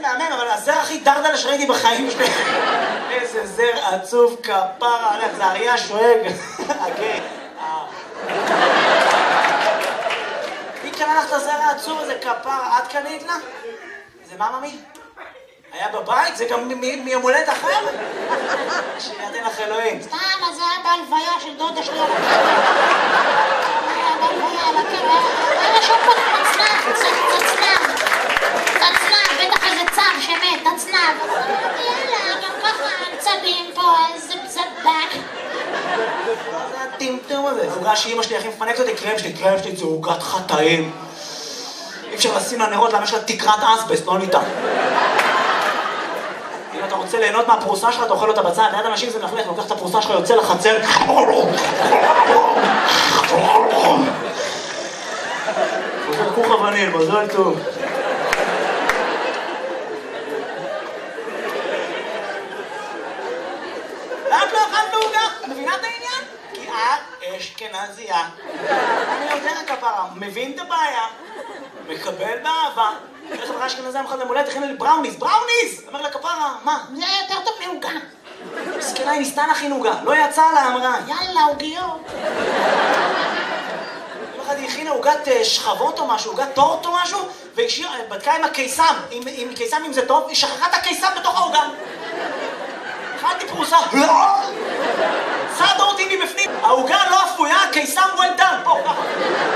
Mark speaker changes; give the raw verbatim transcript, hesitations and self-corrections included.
Speaker 1: מהמם, אבל הזר הכי דרדלה שראיתי בחיים שלי. איזה זר עצוב כפרה עליך, זה אריה שואג. אוקיי. היא קנה לך את הזר העצוב הזה כפרה, את קנית לה? זה מה ממי? היה בבית? זה גם מיום הולדת אחר? שידן לך אלוהים.
Speaker 2: סתם, אז זה היה בהלוויה של דודה שלי על הקבר. היה בהלוויה על הקבר. היה שם פה תצנב, תצנב. תצנב, בטח איזה צב שמת, תצנב. יאללה, גם ככה צבים פה, איזה צבק.
Speaker 1: מה זה הטמטום הזה? עוגה שאמא שלי הכי מפנקת אותי, קרם שלי, קרם שלי זה עוגת חטאים. אי אפשר לשים לה נרות, למה יש לה תקרת אסבסט, לא ניתן. אם אתה רוצה ליהנות מהפרוסה שלך, אתה אוכל אותה בצד. ליד אנשים זה מלכלך, לוקח את הפרוסה שלך, יוצא לחצר. עושה כוך אבנים, מזל טוב. את לא אכלת עוגה? מבינה את העניין? כי את אשכנזייה. אני יודע כפרה, מבין את הבעיה, מקבל באהבה. איך חברה אשכנזייה מחד למולדת, הכינה לי בראוניס, בראוניס! אומר לה כפרה, מה?
Speaker 2: זה היה יותר טוב מעוגה.
Speaker 1: מסכנה, היא ניסתה להכין עוגה, לא יצא לה, אמרה.
Speaker 2: יאללה, עוגיות.
Speaker 1: יום אחד היא הכינה עוגת שכבות או משהו, עוגת טורט או משהו, והיא בדקה עם הקיסם, עם קיסם אם זה טוב, היא שכחה את הקיסם בתוך העוגה. אכלתי פרוסה, סע דורתי מבפנים, העוגה לא אפויה, קיסם well done, פה, ככה.